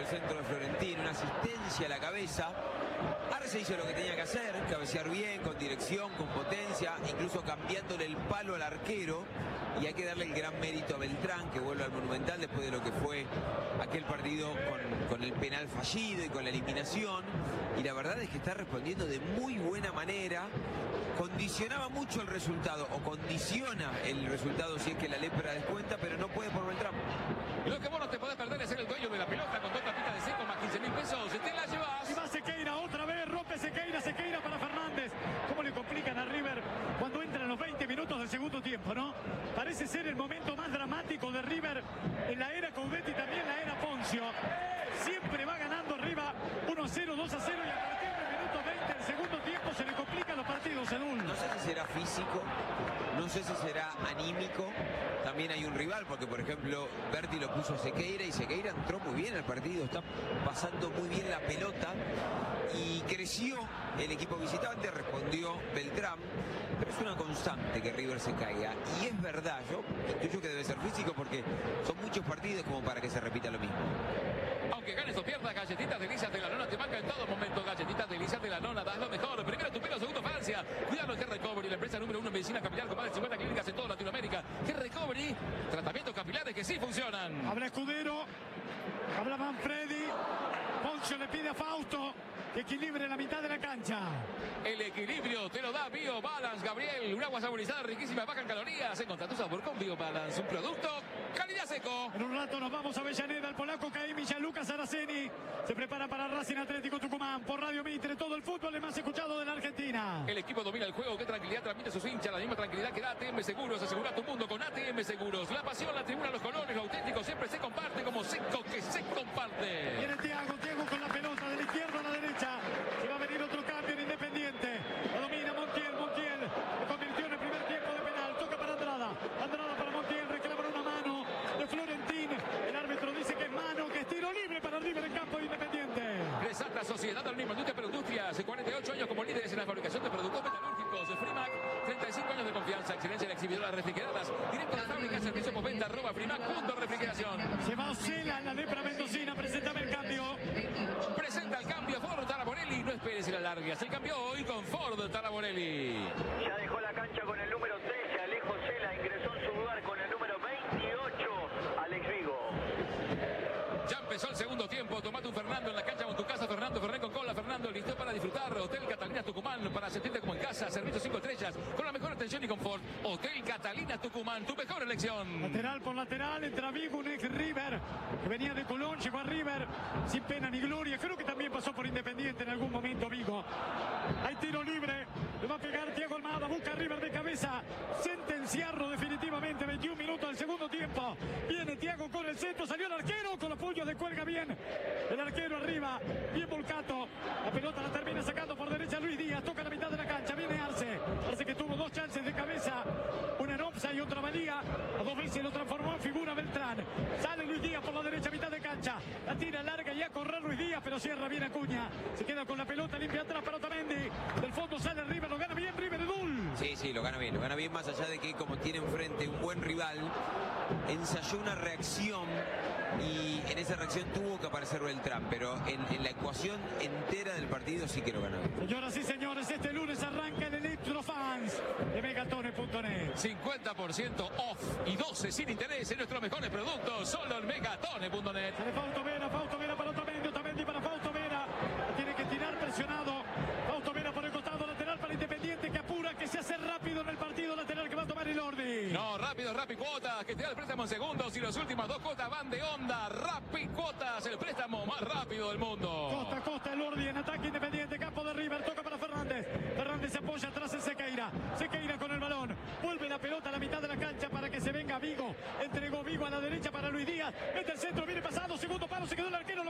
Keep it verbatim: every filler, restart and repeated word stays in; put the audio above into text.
centro de Florentino, una asistencia a la cabeza. Arce hizo lo que tenía que hacer, cabecear bien, con dirección, con potencia, incluso cambiándole el palo al arquero. Y hay que darle el gran mérito a Beltrán, que vuelve al Monumental después de lo que fue aquel partido con, con el penal fallido y con la eliminación. Y la verdad es que está respondiendo de muy buena manera. Condicionaba mucho el resultado, o condiciona el resultado si es que la lepra descuenta, pero no puede por Beltrán. Lo que vos no te podés perder es ser el dueño de la pelota con dos tapitas de seco más quince mil pesos. Te la llevas. Y va Sequeira otra vez, rompe Sequeira, Sequeira para Fernández. ¿Cómo le complican a River cuando entran los veinte minutos del segundo tiempo, no? Parece ser el momento más dramático de River en la era Coudet y también la era Poncio. Siempre va ganando arriba uno a cero, dos a cero y a partir del minuto veinte del segundo tiempo se le complican los partidos, Edul. No sé si será físico, no sé si será anímico. También hay un rival, porque por ejemplo Berti lo puso a Sequeira y Sequeira entró muy bien al partido, está pasando muy bien la pelota y creció el equipo visitante, respondió Beltrán, pero es una constante que River se caiga. Y es verdad, yo intuyo que debe ser físico porque son muchos partidos como para que se repita lo mismo. Aunque ganes o pierdas, Galletitas Delicias de la Nona te marca en todo momento. Galletitas Delicias de la Nona, das lo mejor. Primero tu pelo, segundo Francia. Cuidado, Hair Recovery, la empresa número uno en medicina capilar con más de cincuenta clínicas en toda Latinoamérica. Hair Recovery, tratamientos capilares que sí funcionan. Habla Escudero, habla Manfredi. Poncio le pide a Fausto que equilibre la mitad de la cancha. El equilibrio te lo da Bio Balance, Gabriel. Un agua saborizada, riquísima, baja en calorías. Encontra tu sabor con Bio Balance, un producto calidad seco. En un rato nos vamos a Avellaneda, el polaco Caim y Gianluca Saraceni se prepara para Racing Atlético Tucumán por Radio Mitre, todo el fútbol es más escuchado de la Argentina. El equipo domina el juego, qué tranquilidad transmite a sus hinchas, la misma tranquilidad que da A T M Seguros. Asegura tu mundo con A T M Seguros. La pasión, la tribuna, los colores, lo auténtico siempre se comparte como seco que se comparte. Viene Thiago, Thiago con la pelota de la izquierda a la derecha. Se va a venir otro cambio en Independiente. La domina Montiel, Montiel se convirtió en el primer tiempo de penal. Toca para Andrada, Andrada para Montiel, reclama una mano de Florentín. El árbitro dice que es mano, que es tiro libre para River en campo de Independiente. Resalta Sociedad Anónima Industria pero Industrias, cuarenta y ocho años como líderes en la fabricación de productos metalúrgicos. Frimac, treinta y cinco años de confianza, excelencia en exhibidoras refrigeradas. Directo de fábrica, servicio postventa, arroba Frimac, punto refrigeración. Se va Ocela en la lepra mendocina, presentame el cambio. Presenta el cambio Ford Taraborelli, no esperes y la larga. Se cambió hoy con Ford Taraborelli. Ya dejó la cancha con el número trece, Alejo Ocela, ingresó en su lugar con el número veintiocho, Alex Vigo. Ya empezó el segundo tiempo, tomate un Fernando en la cancha con tu casa, Fernando Ferrer con cola, Fernando listo para disfrutar. Hotel Catalina Tucumán, para sentirte como en casa, servicio cinco estrellas, con la mejor atención y confort. Hotel Catalina Tucumán, tu mejor elección. Lateral por lateral, entra Vigo, un ex River, que venía de Colón, llegó a River, sin pena ni gloria, creo que también pasó por Independiente en algún momento Vigo. Hay tiro libre, le va a pegar Thiago Almada, busca a River de cabeza, sentenciarlo definitivamente, veintiún minutos del segundo tiempo. Viene Thiago con el centro, salió el arquero, con los puños de cuelga bien. El arquero arriba, bien Volcato. La pelota la termina sacando por derecha Luis Díaz, toca la mitad de la cancha, viene Arce. Arce que tuvo dos chances de cabeza, una en offside y otra valía. A dos veces lo transformó en figura Beltrán. Sale Luis Díaz por la derecha, mitad de cancha. La tira larga y a correr Luis Díaz, pero cierra bien Acuña. Se queda con la pelota, limpia atrás para Otamendi. Del fondo sale River, lo gana bien River Edul. Sí, sí, lo gana bien, lo gana bien más allá de que como tiene enfrente un buen rival, ensayó una reacción y en esa reacción tuvo que aparecer Beltrán, pero en, en la ecuación entera del partido sí que lo ganó. Señoras y señores, este lunes arranca el Electrofans de Megatone punto net. cincuenta por ciento off y doce sin interés en nuestros mejores productos, solo en Megatone punto net. Sale Fausto Vera, Fausto Vera para Otamendi, Otamendi para Fausto Vera. Tiene que tirar presionado. Fausto Vera por el costado lateral para Independiente, que apura, que se hace rápido en el partido lateral que va a tomar el Ordi. No, rápido, Rappi Cuotas, que te da el préstamo en segundos y las últimas dos cuotas van de onda. Rappi Cuotas, el préstamo más rápido del mundo. Costa a costa el Ordi en ataque Independiente, campo de River, toca para Fernández. Fernández se apoya atrás en Sequeira. Sequeira con el balón. Vuelve la pelota a la mitad de la cancha para que se venga Vigo. Entregó Vigo a la derecha para Luis Díaz. Mete el centro, viene pasado, segundo palo, se quedó en la